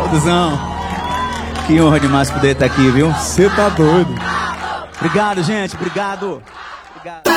Alduzão, que honra demais poder estar aqui, viu? Você tá doido. Obrigado, gente, obrigado.